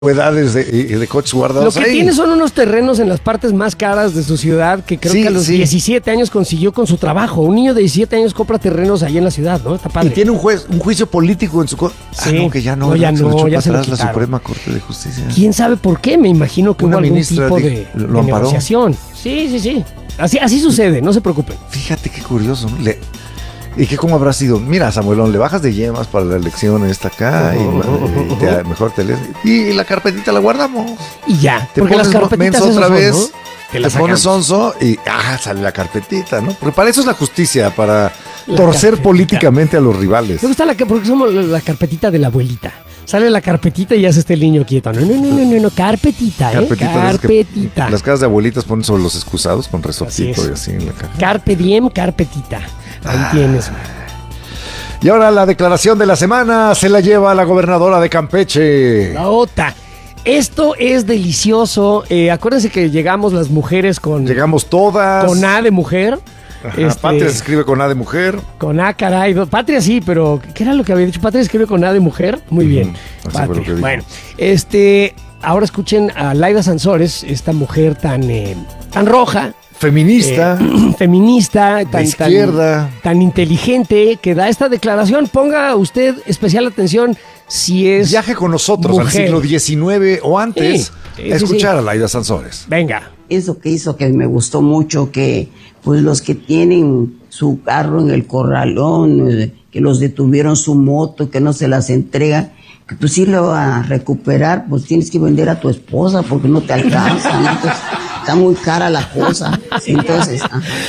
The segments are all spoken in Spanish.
de coches guardados Lo que ahí. tiene son unos terrenos en las partes más caras de su ciudad que creo que a los 17 años consiguió con su trabajo. Un niño de 17 años compra terrenos ahí en la ciudad, ¿no? Está padre. Y tiene un juicio político en su contra. Sí. No, que ya no. Ya se lo echó ya se lo para atrás la quitaron. Suprema Corte de Justicia. ¿Quién sabe por qué? Me imagino que Una hubo algún ministra tipo de lo amparó. negociación. Sí. Así sucede, no se preocupen. Fíjate qué curioso. ¿Y qué cómo habrá sido? Mira, Samuelón, le bajas de yemas para la elección esta acá y mejor te lees. Y la carpetita la guardamos. Y ya, Te porque las pones carpetitas menso otra esas son, vez, ¿no? te pones sonso y sale la carpetita, ¿no? Porque para eso es la justicia, para torcer políticamente a los rivales. Me gusta porque somos la carpetita de la abuelita. Sale la carpetita y ya se está el niño quieto. No, carpetita, carpetita. Las casas de abuelitas ponen sobre los excusados con resortito y así en la caja. Carpe diem, carpetita. Ahí tienes. Y ahora la declaración de la semana se la lleva la gobernadora de Campeche. La OTA. Esto es delicioso. Acuérdense que llegamos las mujeres con... Llegamos todas. Con A de mujer. Patria se escribe con A de mujer. Con A, caray. Patria sí, pero ¿qué era lo que había dicho? Patria se escribe con A de mujer. Muy bien. Así fue lo que dijo. Bueno, ahora escuchen a Laida Sansores, esta mujer tan roja. Feminista. Feminista, de izquierda. tan inteligente, que da esta declaración. Ponga usted especial atención si es Viaje con nosotros mujer. al siglo XIX o antes a escuchar a Laida Sansores. Venga. Eso que hizo que me gustó mucho, que pues los que tienen su carro en el corralón, que los detuvieron su moto, que no se las entregan, que pues si lo va a recuperar, pues tienes que vender a tu esposa porque no te alcanza, ¿no? Entonces, está muy cara la cosa. Entonces,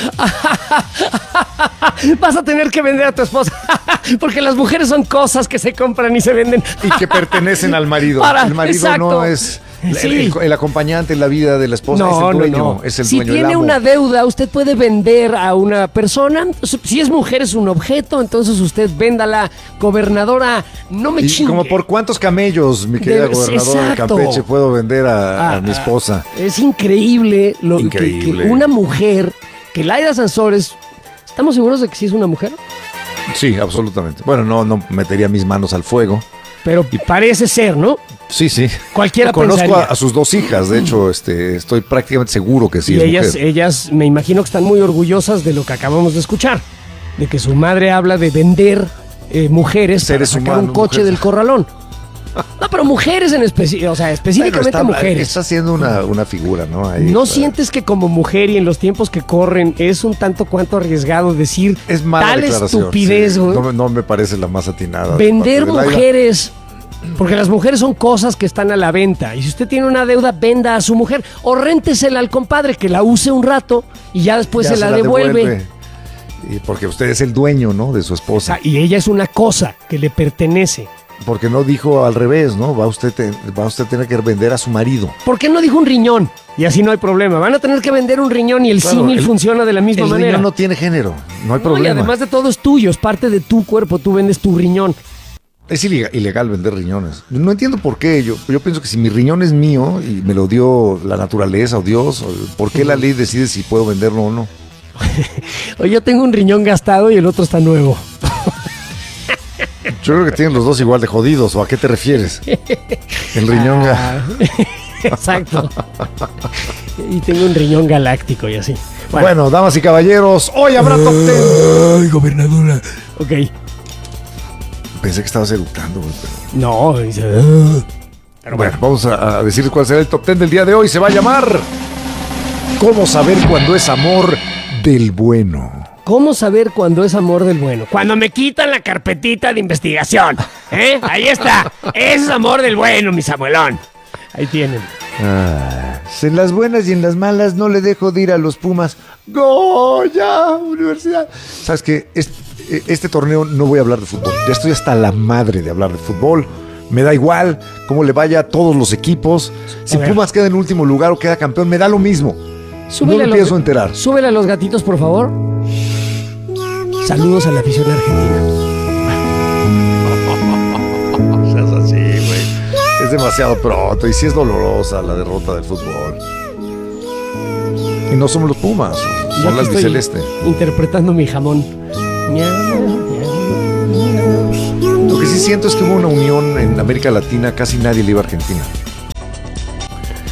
vas a tener que vender a tu esposa porque las mujeres son cosas que se compran y se venden y que pertenecen al marido. El marido no es el acompañante en la vida de la esposa, es el dueño, es el si dueño. Si tiene una deuda, usted puede vender a una persona. Si es mujer, es un objeto, entonces usted véndala. Gobernadora, no me chingue. ¿Como por cuántos camellos, mi querida gobernadora de Campeche, puedo vender a mi esposa? Es increíble que una mujer, que Laida Sansores, ¿estamos seguros de que sí es una mujer? Sí, absolutamente. Bueno, no metería mis manos al fuego. Pero parece ser, ¿no? Sí. Cualquiera conozco pensaría. a sus dos hijas, de hecho, estoy prácticamente seguro que sí y es mujer. ellas me imagino que están muy orgullosas de lo que acabamos de escuchar, de que su madre habla de vender mujeres seres para sacar humanos, un coche mujeres del corralón. No, pero mujeres específicamente mujeres. Está haciendo una figura, ¿no? Ahí, ¿No sientes que como mujer y en los tiempos que corren es un tanto cuanto arriesgado decir es mala tal estupidez? Sí. No me parece la más atinada. Vender mujeres, porque las mujeres son cosas que están a la venta. Y si usted tiene una deuda, venda a su mujer o réntesela al compadre que la use un rato y ya después se la devuelve. Y porque usted es el dueño, ¿no? De su esposa. Y ella es una cosa que le pertenece. Porque no dijo al revés, ¿no? Va usted a tener que vender a su marido. ¿Por qué no dijo un riñón? Y así no hay problema. Van a tener que vender un riñón y el símil funciona de la misma manera. El riñón no tiene género, no hay problema. Y además de todo es tuyo, es parte de tu cuerpo, tú vendes tu riñón. Es ilegal vender riñones. No entiendo por qué. Yo pienso que si mi riñón es mío y me lo dio la naturaleza o Dios, ¿por qué la ley decide si puedo venderlo o no? Oye, yo tengo un riñón gastado y el otro está nuevo. Yo creo que tienen los dos igual de jodidos. ¿O a qué te refieres? El riñón. Exacto. Y tengo un riñón galáctico y así. Bueno, damas y caballeros, hoy habrá top 10. Ay, gobernadora. Ok. Pensé que estabas eructando, güey. No, pero bueno, vamos a decir cuál será el top 10 del día de hoy. Se va a llamar ¿Cómo saber cuándo es amor del bueno? ¿Cómo saber cuándo es amor del bueno? Cuando me quitan la carpetita de investigación. Ahí está. Ese es amor del bueno, mi Samuelón. Ahí tienen. En las buenas y en las malas no le dejo de ir a los Pumas. ¡Goya! Universidad. ¿Sabes qué? Este torneo no voy a hablar de fútbol. Ya estoy hasta la madre de hablar de fútbol. Me da igual cómo le vaya a todos los equipos. Si Pumas queda en último lugar o queda campeón, me da lo mismo. No me empiezo a enterar. Súbele a los gatitos, por favor. Saludos a la afición argentina. Seas así, güey. Es demasiado pronto y sí es dolorosa la derrota del fútbol. Y no somos los Pumas, son las albiceleste. Interpretando mi jamón. Lo que sí siento es que hubo una unión en América Latina, casi nadie le iba a Argentina.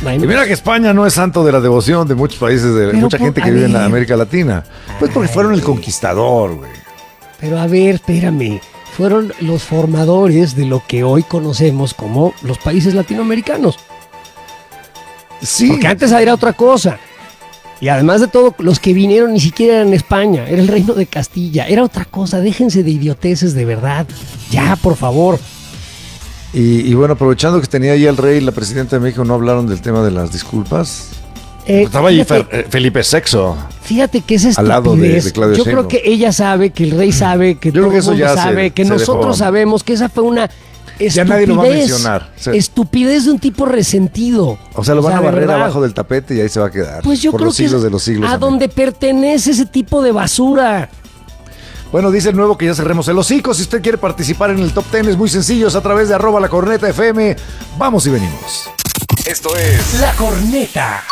Bueno. Y mira que España no es santo de la devoción de muchos países, de mucha gente que vive en la América Latina. Pues porque fueron el conquistador, güey. Pero a ver, espérame. Fueron los formadores de lo que hoy conocemos como los países latinoamericanos. Sí. Porque antes era otra cosa. Y además de todo, los que vinieron ni siquiera eran España, era el Reino de Castilla, era otra cosa. Déjense de idioteces de verdad. Ya, por favor. Y bueno, aprovechando que tenía ahí el rey y la presidenta de México, ¿no hablaron del tema de las disculpas? Estaba ahí Felipe VI. Fíjate que es estupidez. Al lado de Claudio Yo Sheinbaum. creo que ella sabe, que el rey sabe, que todo el mundo sabe, que nosotros sabemos que esa fue una estupidez. Ya nadie lo va a mencionar. Estupidez de un tipo resentido. O sea, lo van a barrer abajo del tapete y ahí se va a quedar. Pues yo por creo los siglos que de los siglos. A donde pertenece ese tipo de basura. Bueno, dice el nuevo que ya cerremos el hocico. Si usted quiere participar en el Top 10 es muy sencillo, es a través de @lacornetafm. Vamos y venimos. Esto es La Corneta.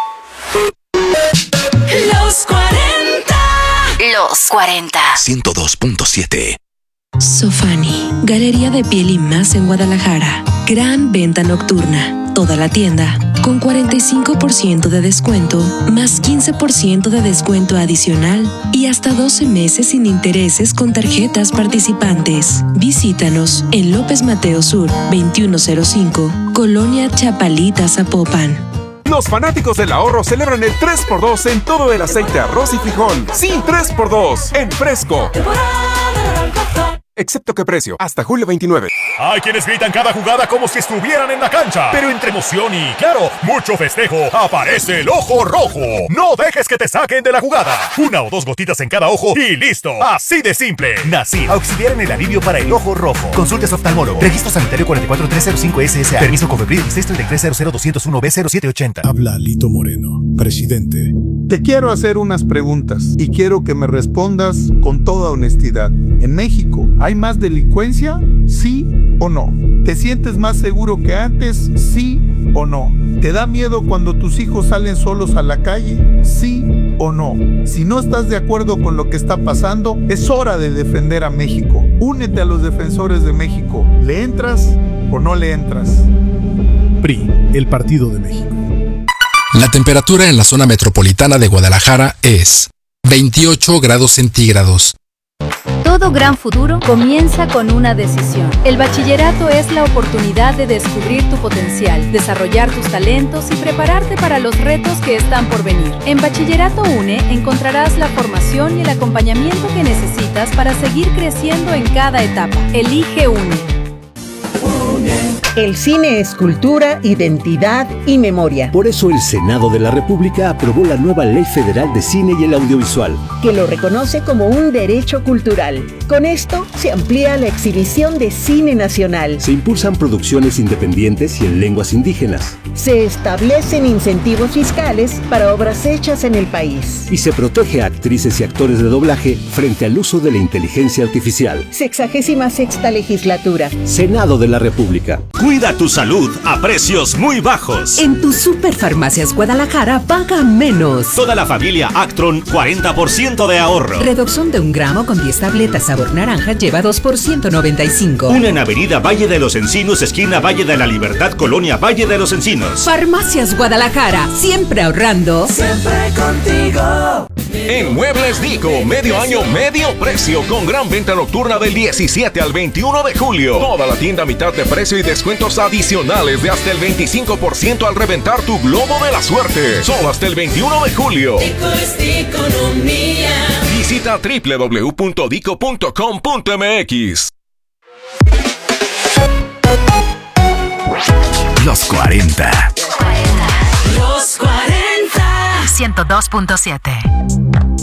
Los 40. Los 40. 102.7. Sofani, galería de piel y más en Guadalajara. Gran venta nocturna. Toda la tienda con 45% de descuento, más 15% de descuento adicional y hasta 12 meses sin intereses con tarjetas participantes. Visítanos en López Mateo Sur, 2105, Colonia Chapalita, Zapopan. Los fanáticos del ahorro celebran el 3x2 en todo el aceite, arroz y frijol. Sí, 3x2 en Fresco. Excepto que precio, hasta julio 29. Hay quienes gritan cada jugada como si estuvieran en la cancha. Pero entre emoción y, claro, mucho festejo, aparece el ojo rojo. No dejes que te saquen de la jugada. 1 o 2 gotitas en cada ojo y listo. Así de simple. Nasir, auxiliar en el alivio para el ojo rojo. Consultas oftalmólogo. Registro sanitario 44305 SSA. Permiso Cofepris 633-00201B0780. Habla Lito Moreno, presidente. Te quiero hacer unas preguntas y quiero que me respondas con toda honestidad. En México, ¿hay más delincuencia? ¿Sí o no? ¿Te sientes más seguro que antes? ¿Sí o no? ¿Te da miedo cuando tus hijos salen solos a la calle? ¿Sí o no? Si no estás de acuerdo con lo que está pasando, es hora de defender a México. Únete a los defensores de México. ¿Le entras o no le entras? PRI, el Partido de México. La temperatura en la zona metropolitana de Guadalajara es 28 grados centígrados. Todo gran futuro comienza con una decisión. El bachillerato es la oportunidad de descubrir tu potencial, desarrollar tus talentos y prepararte para los retos que están por venir. En Bachillerato UNE encontrarás la formación y el acompañamiento que necesitas para seguir creciendo en cada etapa. Elige UNE. El cine es cultura, identidad y memoria. Por eso el Senado de la República aprobó la nueva Ley Federal de Cine y el Audiovisual, que lo reconoce como un derecho cultural. Con esto se amplía la exhibición de cine nacional. Se impulsan producciones independientes y en lenguas indígenas. Se establecen incentivos fiscales para obras hechas en el país. Y se protege a actrices y actores de doblaje frente al uso de la inteligencia artificial. 66ª legislatura. Senado de la República. Cuida tu salud a precios muy bajos. En tus Superfarmacias Guadalajara paga menos. Toda la familia Actron, 40% de ahorro. Redoxón de 1 gramo con 10 tabletas sabor naranja lleva 2 por 195. Una en Avenida Valle de los Encinos, esquina Valle de la Libertad, Colonia Valle de los Encinos. Farmacias Guadalajara, siempre ahorrando. Siempre contigo. En Muebles Dico, medio año, medio precio, con gran venta nocturna del 17 al 21 de julio. Toda la tienda a mitad de precio y descuentos adicionales de hasta el 25% al reventar tu globo de la suerte. Solo hasta el 21 de julio. Dico es economía. Visita www.dico.com.mx. Los 40. Los 40. 102.7.